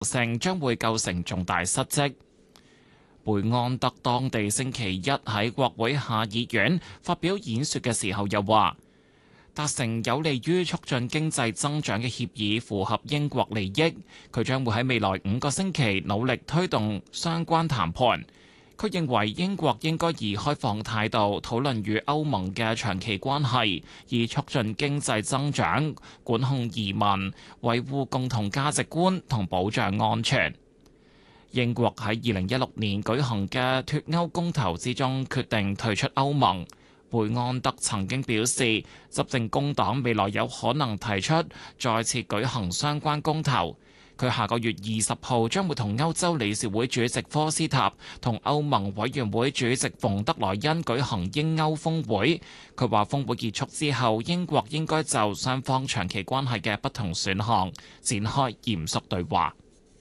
成將會構成重大失職。貝安德當地星期一喺國會下議院發表演說嘅時候又話，達成有利於促進經濟增長嘅協議符合英國利益，佢將會喺未來5個星期努力推動相關談判。佢認為英國應該以開放態度討論與歐盟嘅長期關係，以促進經濟增長、管控移民、維護共同價值觀同保障安全。英國喺2016年舉行嘅脫歐公投之中決定退出歐盟。貝安德曾經表示，執政工黨未來有可能提出再次舉行相關公投。佢下個月20號將會同歐洲理事會主席科斯塔同歐盟委員會主席馮德萊恩舉行英歐峰會。佢話峰會結束之後，英國應該就雙方長期關係嘅不同選項展開嚴肅對話。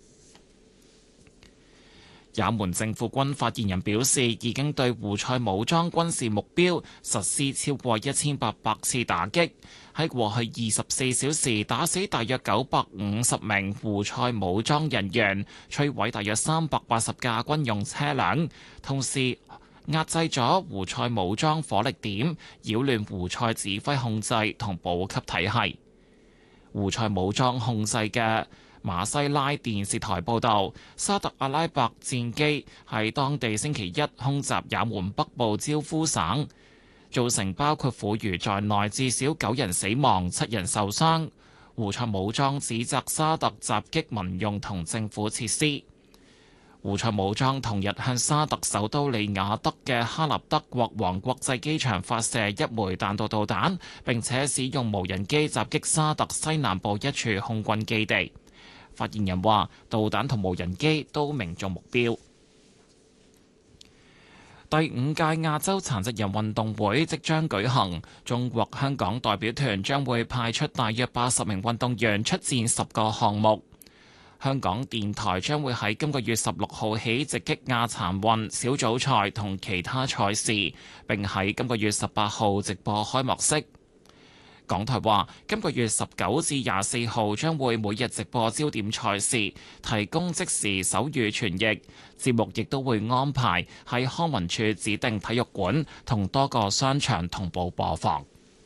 也門政府軍發言人表示，已經對胡塞武裝軍事目標實施超過1800次打擊，喺過去24小時打死大約950名胡塞武裝人員，摧毀大約380架軍用車輛，同時壓制咗胡塞武裝火力點，擾亂胡塞指揮控制同補給體系。胡塞武裝控制嘅馬西拉電視台報導，沙特阿拉伯戰機喺當地星期一空襲也門北部焦夫省，造成包括婦孺在內至少9人死亡、7人受傷。胡塞武裝指責沙特襲擊民用同政府設施。胡塞武裝同日向沙特首都利雅得嘅哈納德國王國際機場發射一枚彈道導彈，並且使用無人機襲擊沙特西南部一處空軍基地。發言人話，導彈同無人機都命中目標。第5屆亞洲殘疾人運動會即將舉行，中國香港代表團將會派出大約80名運動員出戰10個項目。香港電台將會喺今個月16號起直擊亞殘運小組賽同其他賽事，並喺今個月18號直播開幕式。港台話，今個月19至24號將會每日直播焦點賽事，提供即時手語傳譯。節目亦都會安排喺康文署指定體育館同多個商場同步播放。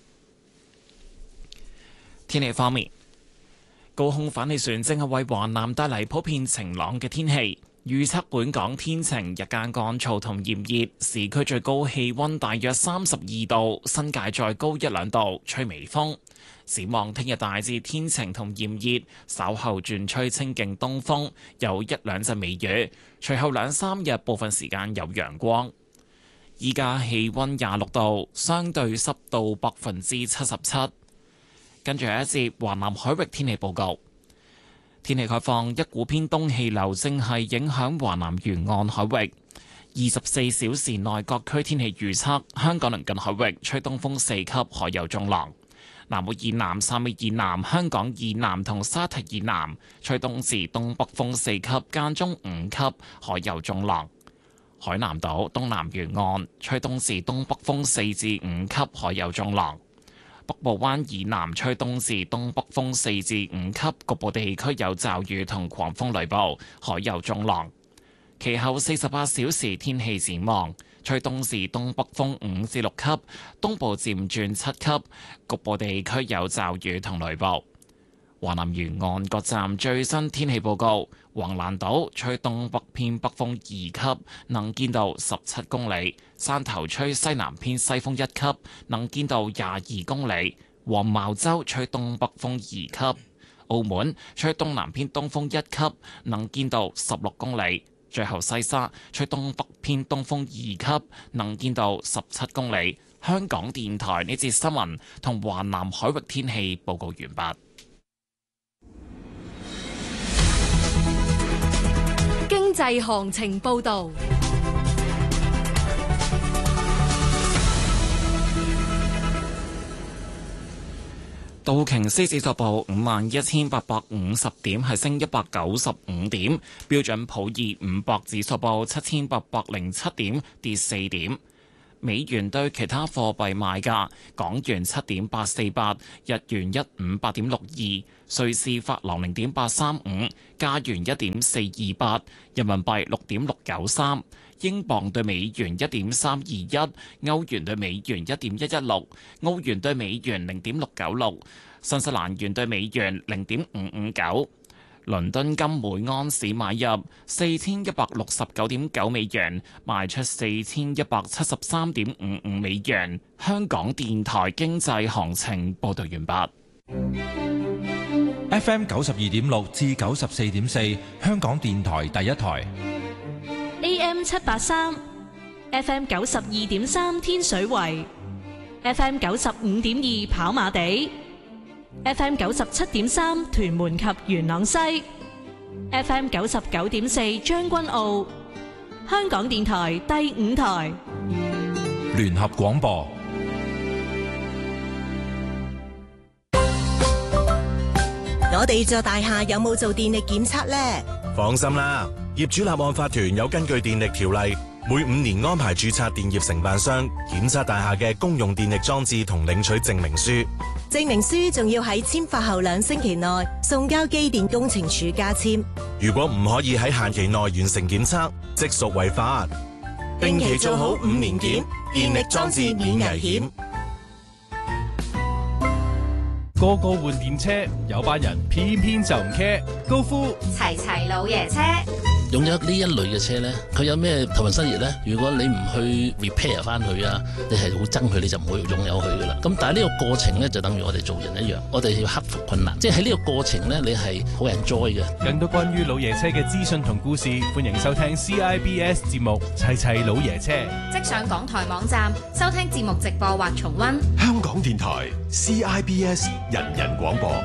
天氣方面，高空反氣旋正係為華南帶嚟普遍晴朗嘅天氣。預測本港天晴，日間乾燥同炎熱，市區最高氣溫大約32度，新界再高1-2度，吹微風。展望聽日大致天晴同炎熱，稍後轉吹清勁東風，有1-2陣微雨，隨後2-3日部分時間有陽光。依家氣溫26度，相對濕度77%。跟住一節華南海域天氣報告。天氣概況，一股偏東氣流正係影響華南沿岸海域。24小時內各區天氣預測：香港鄰近海域吹東風4級，海有中浪；南澳以南、汕尾以南、香港以南同沙堤以南吹東至東北風4級，間中5級，海有中浪；海南島東南沿岸吹東至東北風4至5級，海有中浪。北部灣以南吹東至東北風4至5級，局部地區有驟雨同狂風雷暴，海有中浪。其後48小時天氣展望，吹東至東北風5至6級，東部漸轉7級，局部地區有驟雨同雷暴。華南沿岸各站最新天氣報告：橫瀾島吹東北偏北風2級，能見度17公里；汕頭吹西南偏西風1級，能見度22公里；黃茅洲吹東北風2級；澳門吹東南偏東風1級，能見度16公里；最後西沙吹東北偏東風2級，能見度17公里。香港電台呢節新聞同華南海域天氣報告完畢。 經濟行情報道， 道瓊斯指數報51,850點，係升195點；標準普爾500指數報7,807點，跌4點。 美元對其他貨幣賣價：港元7.848，日元158.62，瑞士法郎0.835，加元1.428，人民幣6.693。英鎊對美元1.321，歐元對美元1.116，澳元對美元0.696，新西蘭元對美元0.559。倫敦金每盎司買入4169.9美元，賣出4173.55美元。香港電台經濟行情報道完畢。 FM 92.6至94.4，香港電台第一台。 AM 783 FM 92.3天水圍 FM 95.2跑馬地 FM 97.3屯門及元朗西 FM 99.4將軍澳。香港電台第五台聯合廣播。 我哋座大廈有冇做電力檢測呢？ 放心啦，業主立案法團有根據電力條例，每5年安排註冊電業承辦商檢測大廈嘅公用電力裝置同領取證明書。 證明書仲要喺簽發後2星期內送交機電工程署加簽。 如果唔可以喺限期內完成檢測，即屬違法。定期做好5年檢，電力裝置免危險。 個個換電車，有班人偏偏就唔 care。高夫齊齊老爺車， 擁有呢一類嘅車呢，佢有咩頭文身熱呢？如果你唔去 repair 翻佢啊，你係好憎佢，你就唔會擁有佢噶啦。咁但係呢個過程呢，就等於我哋做人一樣，我哋要克服困難，即係喺呢個過程呢，你係好 enjoy 嘅。 更多關於老爺車嘅資訊同故事，歡迎收聽 CIBS 節目《齊齊老爺車》， 即上港台網站收聽節目直播或重溫。 香港電台 CIBS 人人廣播。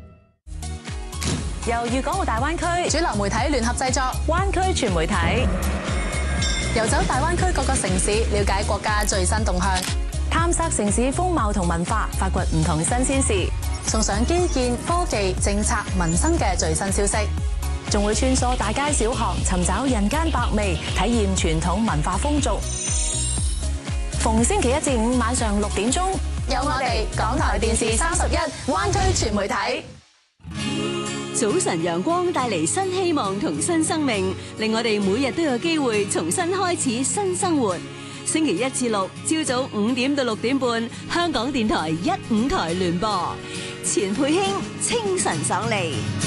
由粵港澳大灣區主流媒體聯合製作， 灣區全媒體遊走大灣區各個城市，了解國家最新動向， 探索城市風貌同文化，發掘唔同新鮮事， 送上基建、科技、政策、民生嘅最新消息， 仲會穿梭大街小巷，尋找人間百味，體驗傳統文化風俗。逢星期1至5晚上6點鐘， 有我哋港台電視31灣區全媒體。 早晨陽光帶嚟新希望同新生命，令我哋每日都有機會重新開始新生活。星期1至6朝早5點到6點半，香港電台15台聯播，錢佩卿清晨爽利。